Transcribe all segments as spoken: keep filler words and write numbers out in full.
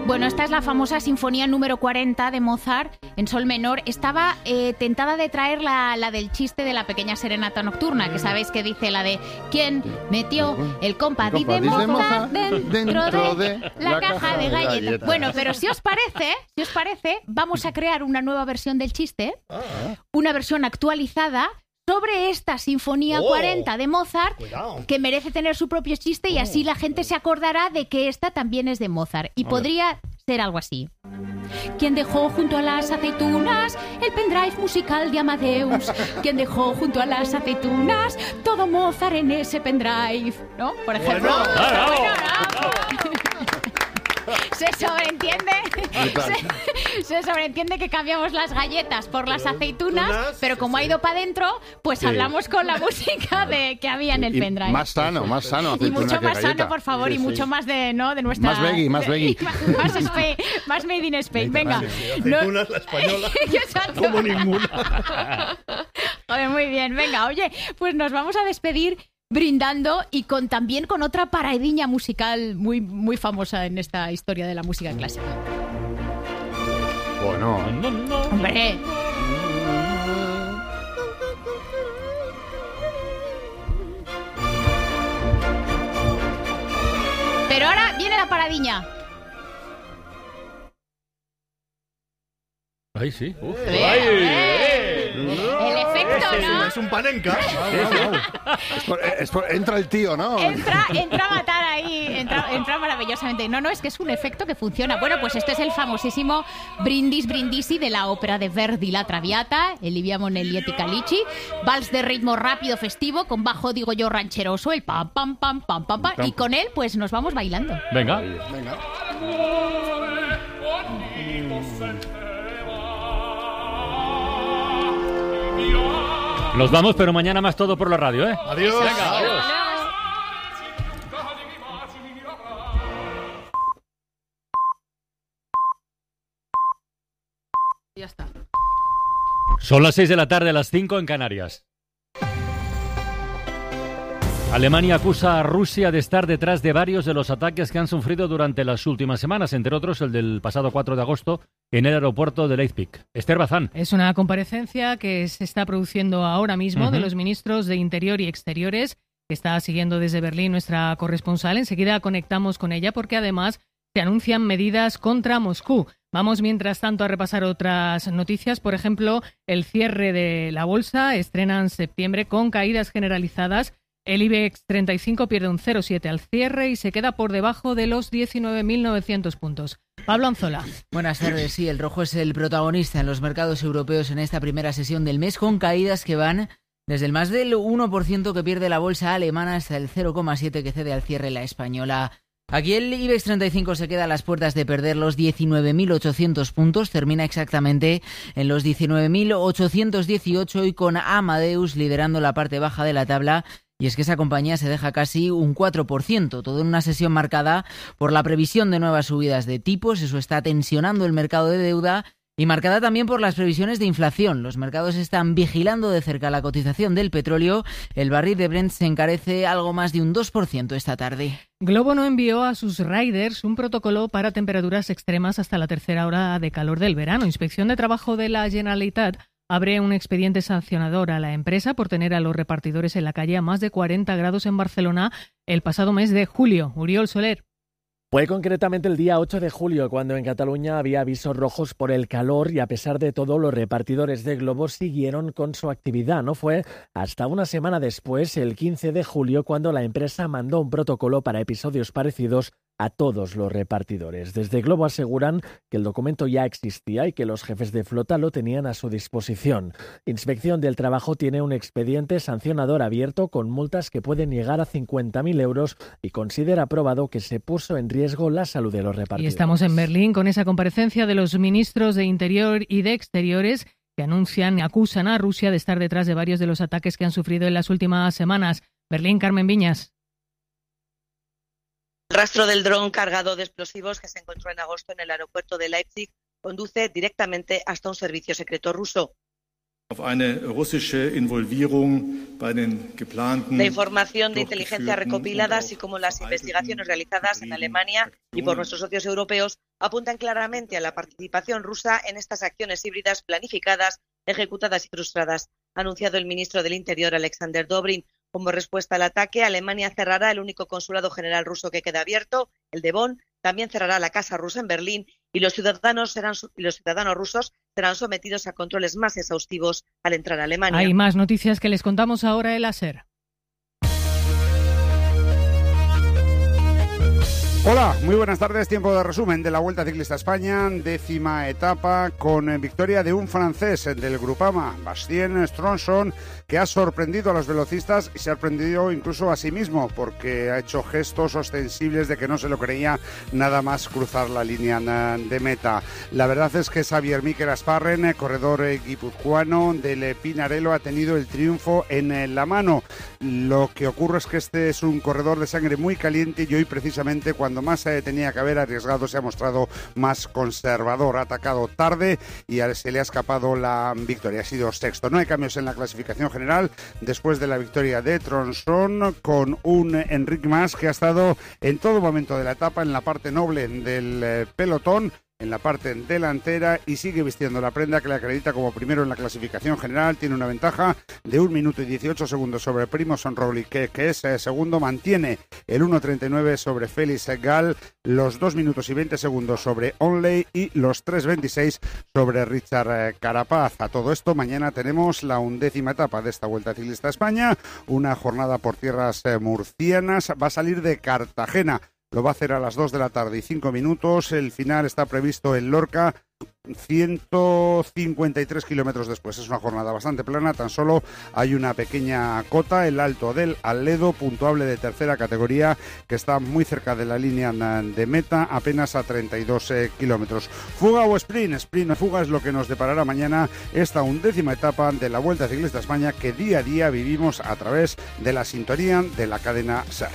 Bueno, esta es la famosa Sinfonía número cuarenta de Mozart en sol menor. Estaba eh, tentada de traer la, la del chiste de la pequeña serenata nocturna, que sabéis que dice la de ¿quién metió el compadí de Mozart dentro de la caja de galletas? Bueno, pero si os parece, si os parece, vamos a crear una nueva versión del chiste, una versión actualizada sobre esta Sinfonía oh, cuarenta de Mozart, cuidado, que merece tener su propio chiste y así la gente se acordará de que esta también es de Mozart. Y podría ser algo así. ¿Quién dejó junto a las aceitunas el pendrive musical de Amadeus? ¿Quién dejó junto a las aceitunas todo Mozart en ese pendrive? ¿No? Por ejemplo. Bueno, bravo, bueno, bravo. Se sobreentiende se, se sobreentiende que cambiamos las galletas por las aceitunas, pero como ha ido para adentro, pues sí, hablamos con la música de que había en el pendrive. Y más sano, más sano. Y mucho más galleta. sano, por favor, sí, y sí, mucho más de, ¿no? de nuestra... Más veggie, más veggie. Más, más, Spain, más made in Spain, venga. Sí, sí, aceitunas, no, la española, como ninguna. Joder, muy bien, venga, oye, pues nos vamos a despedir brindando y con también con otra paradiña musical muy, muy famosa en esta historia de la música clásica. Bueno, hombre. Pero ahora viene la paradiña. Ay, sí. Uf. Eh, Ay, eh. El efecto, ¿no? Es un panenca. es por, es por, entra el tío, ¿no? Entra, entra a matar ahí, entra, entra maravillosamente. No, no, es que es un efecto que funciona. Bueno, pues este es el famosísimo Brindis Brindisi de la ópera de Verdi, La Traviata, Livia Monelli Calici, vals de ritmo rápido festivo, con bajo, digo yo, rancheroso, el pam, pam, pam, pam, pam, pam, y con él, pues nos vamos bailando. Venga. Venga. Nos vamos, pero mañana más todo por la radio, ¿eh? Adiós. Venga, adiós. Ya está. Son las seis de la tarde, las cinco en Canarias. Alemania acusa a Rusia de estar detrás de varios de los ataques que han sufrido durante las últimas semanas, entre otros el del pasado cuatro de agosto en el aeropuerto de Leipzig. Esther Bazán. Es una comparecencia que se está produciendo ahora mismo uh-huh. de los ministros de Interior y Exteriores, que está siguiendo desde Berlín nuestra corresponsal. Enseguida conectamos con ella porque además se anuncian medidas contra Moscú. Vamos, mientras tanto, a repasar otras noticias. Por ejemplo, el cierre de la bolsa estrena en septiembre con caídas generalizadas. El IBEX treinta y cinco pierde un cero coma siete al cierre y se queda por debajo de los diecinueve mil novecientos puntos. Pablo Anzola. Buenas tardes. Sí, el rojo es el protagonista en los mercados europeos en esta primera sesión del mes, con caídas que van desde el más del uno por ciento que pierde la bolsa alemana hasta el cero coma siete por ciento que cede al cierre la española. Aquí el IBEX treinta y cinco se queda a las puertas de perder los diecinueve mil ochocientos puntos, termina exactamente en los diecinueve mil ochocientos dieciocho y con Amadeus liderando la parte baja de la tabla. Y es que esa compañía se deja casi un cuatro por ciento, todo en una sesión marcada por la previsión de nuevas subidas de tipos. Eso está tensionando el mercado de deuda y marcada también por las previsiones de inflación. Los mercados están vigilando de cerca la cotización del petróleo. El barril de Brent se encarece algo más de un dos por ciento esta tarde. Globo no envió a sus riders un protocolo para temperaturas extremas hasta la tercera hora de calor del verano. Inspección de Trabajo de la Generalitat abre un expediente sancionador a la empresa por tener a los repartidores en la calle a más de cuarenta grados en Barcelona el pasado mes de julio. Uriol Soler. Fue concretamente el día ocho de julio cuando en Cataluña había avisos rojos por el calor y a pesar de todo los repartidores de Globo siguieron con su actividad. No fue hasta una semana después, el quince de julio, cuando la empresa mandó un protocolo para episodios parecidos a todos los repartidores. Desde Globo aseguran que el documento ya existía y que los jefes de flota lo tenían a su disposición. Inspección del Trabajo tiene un expediente sancionador abierto con multas que pueden llegar a cincuenta mil euros y considera probado que se puso en riesgo la salud de los repartidores. Y estamos en Berlín con esa comparecencia de los ministros de Interior y de Exteriores que anuncian y acusan a Rusia de estar detrás de varios de los ataques que han sufrido en las últimas semanas. Berlín, Carmen Viñas. El rastro del dron cargado de explosivos que se encontró en agosto en el aeropuerto de Leipzig conduce directamente hasta un servicio secreto ruso. La información de inteligencia recopilada, así como las investigaciones realizadas en Alemania y por nuestros socios europeos, apuntan claramente a la participación rusa en estas acciones híbridas planificadas, ejecutadas y frustradas, ha anunciado el ministro del Interior, Alexander Dobrin. Como respuesta al ataque, Alemania cerrará el único consulado general ruso que queda abierto, el de Bonn, también cerrará la Casa Rusa en Berlín y los ciudadanos serán y los ciudadanos rusos serán sometidos a controles más exhaustivos al entrar a Alemania. Hay más noticias que les contamos ahora en la SER. Hola, muy buenas tardes. Tiempo de resumen de la Vuelta Ciclista a España, décima etapa con victoria de un francés del Groupama, Bastien Stronson, que ha sorprendido a los velocistas y se ha sorprendido incluso a sí mismo porque ha hecho gestos ostensibles de que no se lo creía nada más cruzar la línea de meta. La verdad es que Xavier Mikel Asparren, corredor guipuzcoano del Pinarello, ha tenido el triunfo en la mano. Lo que ocurre es que este es un corredor de sangre muy caliente y hoy precisamente cuando Cuando más se tenía que haber arriesgado se ha mostrado más conservador, ha atacado tarde y se le ha escapado la victoria, ha sido sexto. No hay cambios en la clasificación general después de la victoria de Tronson, con un Enric Mas que ha estado en todo momento de la etapa en la parte noble del pelotón, en la parte delantera, y sigue vistiendo la prenda que le acredita como primero en la clasificación general. Tiene una ventaja de un minuto y dieciocho segundos sobre Primož Roglič, que, que es eh, segundo. Mantiene el uno treinta y nueve sobre Félix Gall, los dos minutos y veinte segundos sobre Onley y los tres veintiséis sobre Richard Carapaz. A todo esto, mañana tenemos la undécima etapa de esta Vuelta Ciclista a España, una jornada por tierras eh, murcianas. Va a salir de Cartagena. Lo va a hacer a las dos de la tarde y cinco minutos. El final está previsto en Lorca, ciento cincuenta y tres kilómetros después. Es una jornada bastante plana, tan solo hay una pequeña cota, el Alto del Aledo, puntuable de tercera categoría, que está muy cerca de la línea de meta, apenas a treinta y dos kilómetros. ¿Fuga o sprint? Sprint o fuga es lo que nos deparará mañana esta undécima etapa de la Vuelta Ciclista a España, que día a día vivimos a través de la sintonía de la cadena SER.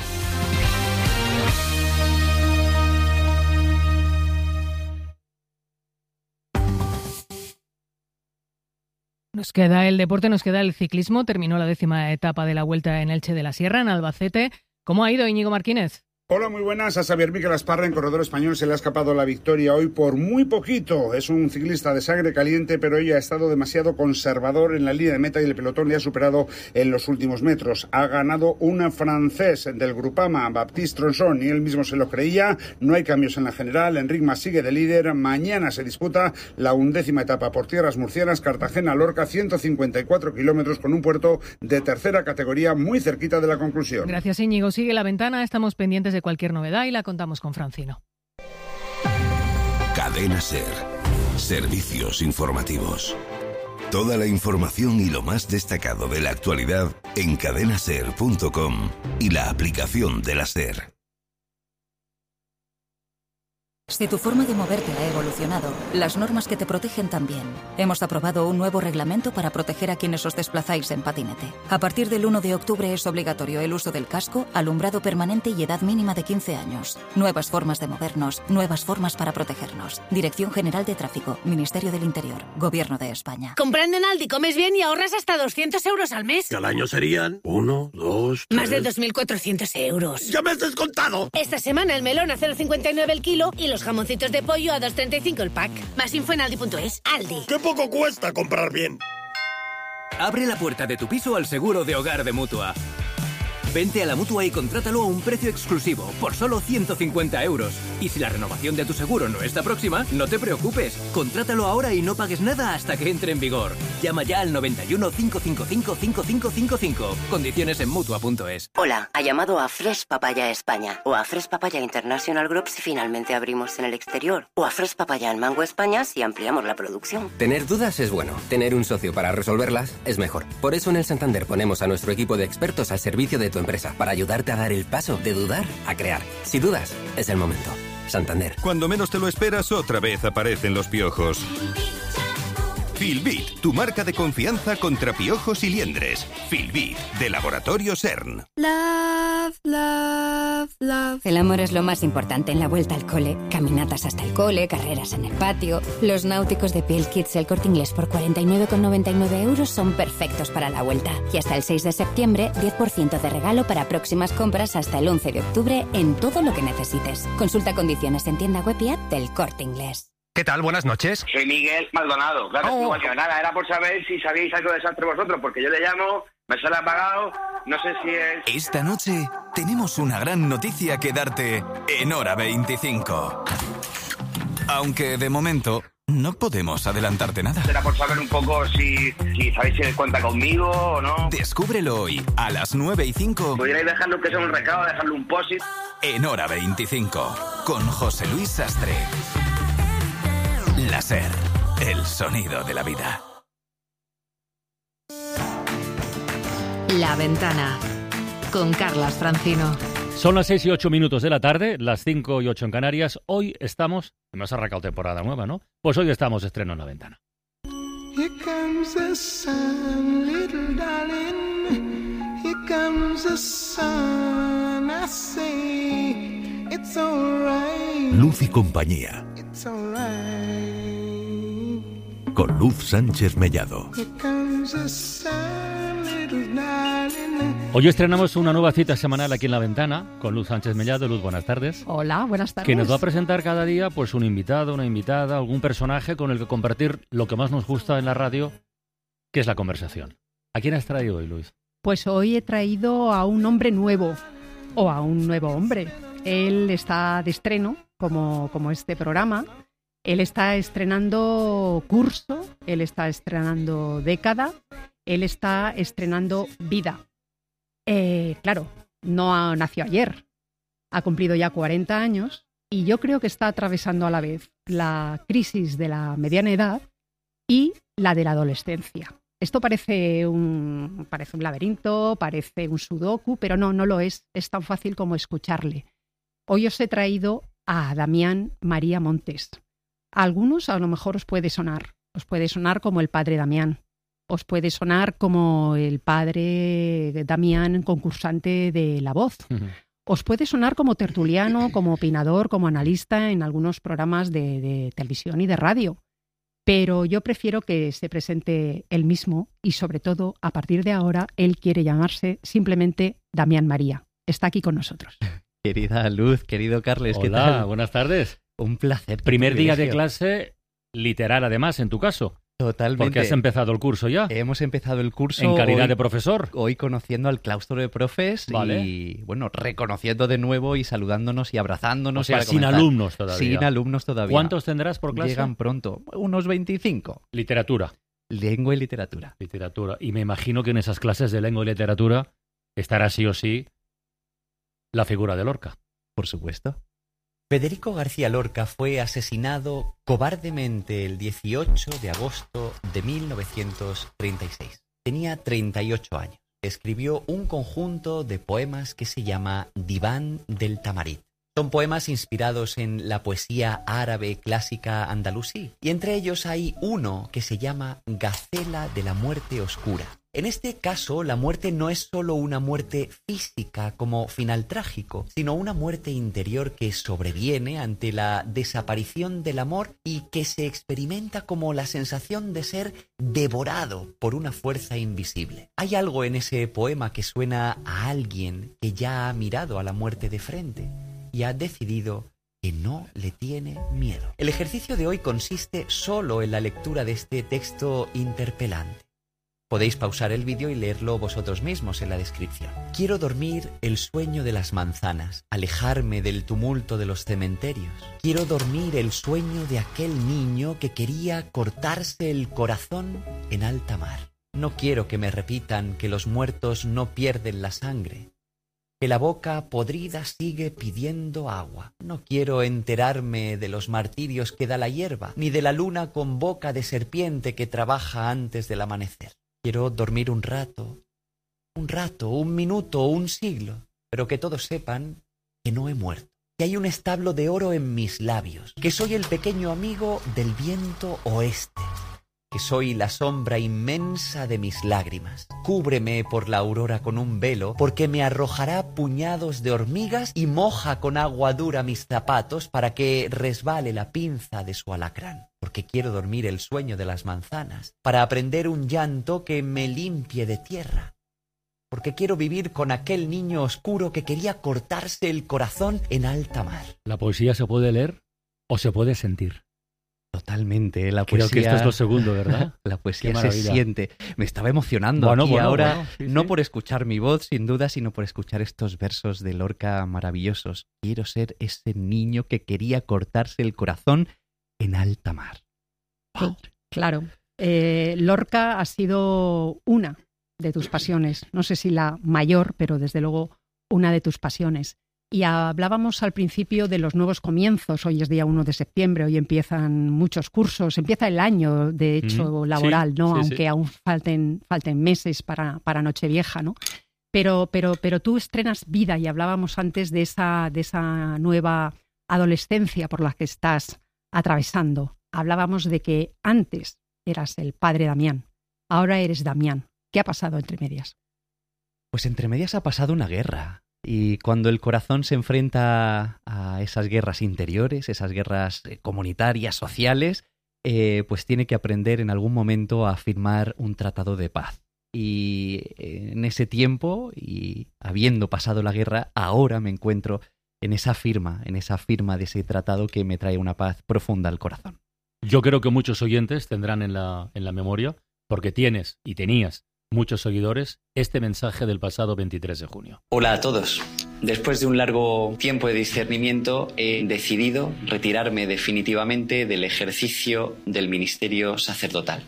Nos queda el deporte, nos queda el ciclismo. Terminó la décima etapa de la Vuelta en Elche de la Sierra, en Albacete. ¿Cómo ha ido, Íñigo Martínez? Hola, muy buenas. A Xavier Mikel Asparren, corredor español, se le ha escapado la victoria hoy por muy poquito. Es un ciclista de sangre caliente, pero hoy ha estado demasiado conservador en la línea de meta y el pelotón le ha superado en los últimos metros. Ha ganado un francés del Groupama, Baptiste Tronson, y él mismo se lo creía. No hay cambios en la general. Enric Mas sigue de líder. Mañana se disputa la undécima etapa por tierras murcianas, Cartagena-Lorca, ciento cincuenta y cuatro kilómetros, con un puerto de tercera categoría muy cerquita de la conclusión. Gracias, Íñigo. Sigue la ventana. Estamos pendientes de cualquier novedad y la contamos con Francino. Cadena SER. Servicios informativos. Toda la información y lo más destacado de la actualidad en cadena ser punto com y la aplicación de la SER. Si tu forma de moverte ha evolucionado, las normas que te protegen también. Hemos aprobado un nuevo reglamento para proteger a quienes os desplazáis en patinete. A partir del uno de octubre es obligatorio el uso del casco, alumbrado permanente y edad mínima de quince años. Nuevas formas de movernos, nuevas formas para protegernos. Dirección General de Tráfico, Ministerio del Interior, Gobierno de España. Comprando en Aldi comes bien y ahorras hasta doscientos euros al mes. Que al año serían uno, dos, tres... Más de dos mil cuatrocientos euros. ¡Ya me has descontado! Esta semana el melón a cero coma cincuenta y nueve el kilo y los jamoncitos de pollo a dos coma treinta y cinco el pack. Más info en aldi punto es. Aldi. ¡Qué poco cuesta comprar bien! Abre la puerta de tu piso al seguro de hogar de Mutua. Vente a la Mutua y contrátalo a un precio exclusivo, por solo ciento cincuenta euros. Y si la renovación de tu seguro no está próxima, no te preocupes. Contrátalo ahora y no pagues nada hasta que entre en vigor. Llama ya al noventa y uno, cinco cinco cinco, cinco cinco cinco cinco. Condiciones en Mutua punto es. Hola, ha llamado a Fresh Papaya España o a Fresh Papaya International Group si finalmente abrimos en el exterior, o a Fresh Papaya en Mango España si ampliamos la producción. Tener dudas es bueno. Tener un socio para resolverlas es mejor. Por eso en el Santander ponemos a nuestro equipo de expertos al servicio de tu empresa, para ayudarte a dar el paso de dudar a crear. Si dudas, es el momento. Santander. Cuando menos te lo esperas, otra vez aparecen los piojos. Filbit, tu marca de confianza contra piojos y liendres. Filbit, de Laboratorio CERN. La love, love, love. El amor es lo más importante en la vuelta al cole. Caminatas hasta el cole, carreras en el patio. Los náuticos de Piel Kids El Corte Inglés por cuarenta y nueve con noventa y nueve euros son perfectos para la vuelta. Y hasta el seis de septiembre, diez por ciento de regalo para próximas compras hasta el once de octubre en todo lo que necesites. Consulta condiciones en tienda web y app del Corte Inglés. ¿Qué tal? Buenas noches. Soy Miguel Maldonado. Claro, Oh. igual que nada, era por saber si sabíais algo de desastre vosotros, porque yo le llamo, me sale apagado, no sé si es... Esta noche tenemos una gran noticia que darte en Hora veinticinco. Aunque de momento no podemos adelantarte nada. Era por saber un poco si, si sabéis si él cuenta conmigo o no. Descúbrelo hoy a las nueve y cinco. Pudierais dejarle que sea un recado, dejarle un post-it. En Hora veinticinco, con José Luis Sastre. La SER, el sonido de la vida. La Ventana, con Carlas Francino. Son las seis y ocho minutos de la tarde, las cinco y ocho en Canarias. Hoy estamos, me has arrancado temporada nueva, ¿no? Pues hoy estamos estreno en La Ventana. Here comes the sun, little darling. Here comes the sun. I say it's alright. Luz y compañía. It's alright. Con Luz Sánchez Mellado. Here comes the sun, little darling. Hoy estrenamos una nueva cita semanal aquí en La Ventana con Luz Sánchez Mellado. Luz, buenas tardes. Hola, buenas tardes. Que nos va a presentar cada día pues un invitado, una invitada, algún personaje con el que compartir lo que más nos gusta en la radio, que es la conversación. ¿A quién has traído hoy, Luis? Pues hoy he traído a un hombre nuevo, o a un nuevo hombre. Él está de estreno, como, como este programa. Él está estrenando curso, él está estrenando década, él está estrenando vida. Eh, claro, no ha, nació ayer, ha cumplido ya cuarenta años y yo creo que está atravesando a la vez la crisis de la mediana edad y la de la adolescencia. Esto parece un, parece un laberinto, parece un sudoku, pero no, no lo es, es tan fácil como escucharle. Hoy os he traído a Damián María Montes. A algunos a lo mejor os puede sonar, os puede sonar como el padre Damián. Os puede sonar como el padre Damián, concursante de La Voz. Uh-huh. Os puede sonar como tertuliano, como opinador, como analista en algunos programas de, de televisión y de radio. Pero yo prefiero que se presente él mismo y, sobre todo, a partir de ahora, él quiere llamarse simplemente Damián María. Está aquí con nosotros. Querida Luz, querido Carles, Hola, ¿qué tal? Hola, buenas tardes. Un placer. Primer día de clase literal, además, en tu caso. Totalmente. Porque has empezado el curso ya. Hemos empezado el curso. En calidad hoy, de profesor. Hoy conociendo al claustro de profes vale. y, bueno, reconociendo de nuevo y saludándonos y abrazándonos. O sea, para sin comenzar. alumnos todavía. Sin alumnos todavía. ¿Cuántos tendrás por clase? Llegan pronto. Unos veinticinco. Literatura. Lengua y literatura. Literatura. Y me imagino que en esas clases de lengua y literatura estará sí o sí la figura de Lorca. Por supuesto. Federico García Lorca fue asesinado cobardemente el dieciocho de agosto de mil novecientos treinta y seis. Tenía treinta y ocho años. Escribió un conjunto de poemas que se llama Diván del Tamarit. Son poemas inspirados en la poesía árabe clásica andalusí, y entre ellos hay uno que se llama Gacela de la muerte oscura. En este caso, la muerte no es solo una muerte física como final trágico, sino una muerte interior que sobreviene ante la desaparición del amor y que se experimenta como la sensación de ser devorado por una fuerza invisible. Hay algo en ese poema que suena a alguien que ya ha mirado a la muerte de frente y ha decidido que no le tiene miedo. El ejercicio de hoy consiste solo en la lectura de este texto interpelante. Podéis pausar el vídeo y leerlo vosotros mismos en la descripción. Quiero dormir el sueño de las manzanas, alejarme del tumulto de los cementerios. Quiero dormir el sueño de aquel niño que quería cortarse el corazón en alta mar. No quiero que me repitan que los muertos no pierden la sangre, que la boca podrida sigue pidiendo agua. No quiero enterarme de los martirios que da la hierba, ni de la luna con boca de serpiente que trabaja antes del amanecer. Quiero dormir un rato, un rato, un minuto, un siglo, pero que todos sepan que no he muerto, que hay un establo de oro en mis labios, que soy el pequeño amigo del viento oeste, que soy la sombra inmensa de mis lágrimas. Cúbreme por la aurora con un velo, porque me arrojará puñados de hormigas y moja con agua dura mis zapatos para que resbale la pinza de su alacrán. Porque quiero dormir el sueño de las manzanas, para aprender un llanto que me limpie de tierra. Porque quiero vivir con aquel niño oscuro que quería cortarse el corazón en alta mar. ¿La poesía se puede leer o se puede sentir? Totalmente, la Creo poesía... que esto es lo segundo, ¿verdad? La poesía Qué se maravilla. siente. Me estaba emocionando Bueno, aquí bueno, ahora, bueno, sí, no sí. por escuchar mi voz, sin duda, sino por escuchar estos versos de Lorca maravillosos. Quiero ser ese niño que quería cortarse el corazón en alta mar. Sí, claro. Eh, Lorca ha sido una de tus pasiones. No sé si la mayor, pero desde luego una de tus pasiones. Y hablábamos al principio de los nuevos comienzos. Hoy es día uno de septiembre, hoy empiezan muchos cursos, empieza el año, de hecho, Mm, laboral, sí, ¿no? sí, Aunque sí. aún falten, falten meses para, para Nochevieja, ¿no? Pero, pero, pero tú estrenas vida y hablábamos antes de esa, de esa nueva adolescencia por la que estás atravesando. Hablábamos de que antes eras el padre Damián, ahora eres Damián. ¿Qué ha pasado entre medias? Pues entre medias ha pasado una guerra. Y cuando el corazón se enfrenta a esas guerras interiores, esas guerras eh, comunitarias, sociales, eh, pues tiene que aprender en algún momento a firmar un tratado de paz. Y en ese tiempo, y habiendo pasado la guerra, ahora me encuentro en esa firma, en esa firma de ese tratado que me trae una paz profunda al corazón. Yo creo que muchos oyentes tendrán en la, en la memoria, porque tienes y tenías muchos seguidores, este mensaje del pasado veintitrés de junio. Hola a todos. Después de un largo tiempo de discernimiento, he decidido retirarme definitivamente del ejercicio del ministerio sacerdotal.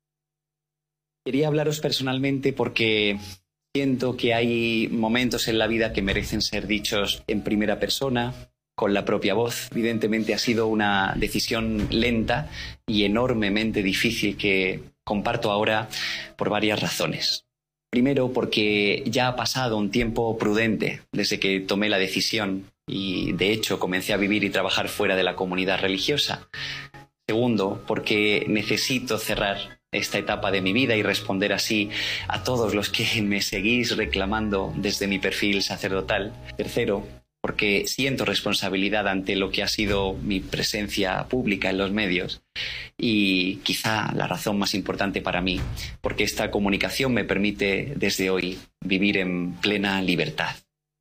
Quería hablaros personalmente porque siento que hay momentos en la vida que merecen ser dichos en primera persona, con la propia voz. Evidentemente ha sido una decisión lenta y enormemente difícil que comparto ahora por varias razones. Primero, porque ya ha pasado un tiempo prudente desde que tomé la decisión y, de hecho, comencé a vivir y trabajar fuera de la comunidad religiosa. Segundo, porque necesito cerrar esta etapa de mi vida y responder así a todos los que me seguís reclamando desde mi perfil sacerdotal. Tercero, porque siento responsabilidad ante lo que ha sido mi presencia pública en los medios y quizá la razón más importante para mí, porque esta comunicación me permite desde hoy vivir en plena libertad.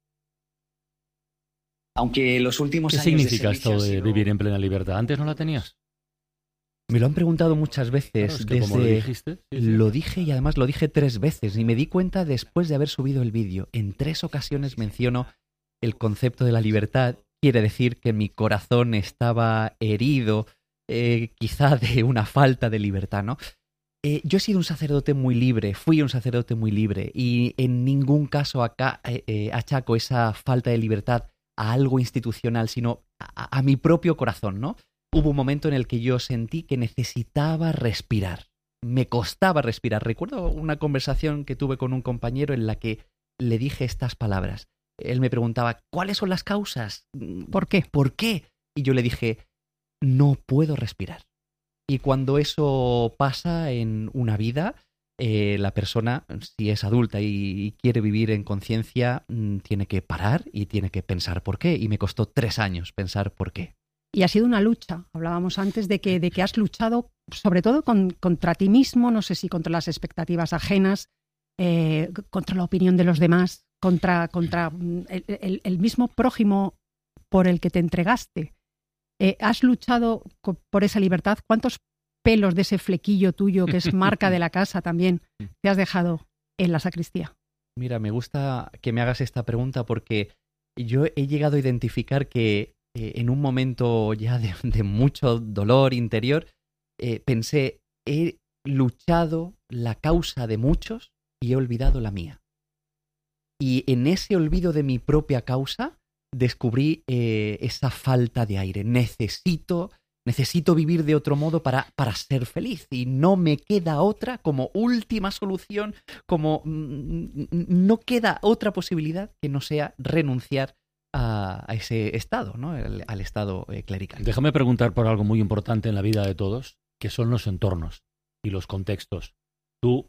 Aunque los últimos ¿Qué años significa de servicio esto han de sido- vivir en plena libertad? ¿Antes no la tenías? Me lo han preguntado muchas veces. Claro, es que como lo desde... dijiste, sí, sí. Lo dije y además lo dije tres veces y me di cuenta después de haber subido el vídeo. En tres ocasiones menciono el concepto de la libertad. Quiere decir que mi corazón estaba herido, eh, quizá de una falta de libertad, ¿no? Eh, yo he sido un sacerdote muy libre, fui un sacerdote muy libre y en ningún caso acá eh, eh, achaco esa falta de libertad a algo institucional, sino a, a mi propio corazón, ¿no? Hubo un momento en el que yo sentí que necesitaba respirar. Me costaba respirar. Recuerdo una conversación que tuve con un compañero en la que le dije estas palabras. Él me preguntaba, ¿cuáles son las causas? ¿Por qué? ¿Por qué? Y yo le dije, no puedo respirar. Y cuando eso pasa en una vida, eh, la persona, si es adulta y quiere vivir en conciencia, mm, tiene que parar y tiene que pensar por qué. Y me costó tres años pensar por qué. Y ha sido una lucha. Hablábamos antes de que, de que has luchado sobre todo con, contra ti mismo, no sé si contra las expectativas ajenas, eh, contra la opinión de los demás, contra, contra el, el, el mismo prójimo por el que te entregaste. Eh, has luchado co- por esa libertad. ¿Cuántos pelos de ese flequillo tuyo, que es marca de la casa también, te has dejado en la sacristía? Mira, me gusta que me hagas esta pregunta porque yo he llegado a identificar que eh, en un momento ya de, de mucho dolor interior, eh, pensé, he luchado la causa de muchos y he olvidado la mía. Y en ese olvido de mi propia causa descubrí eh, esa falta de aire. Necesito, necesito vivir de otro modo para, para ser feliz y no me queda otra como última solución, como mm, no queda otra posibilidad que no sea renunciar a, a ese estado, ¿no? al, al estado eh, clerical. Déjame preguntar por algo muy importante en la vida de todos, que son los entornos. y los contextos. Tú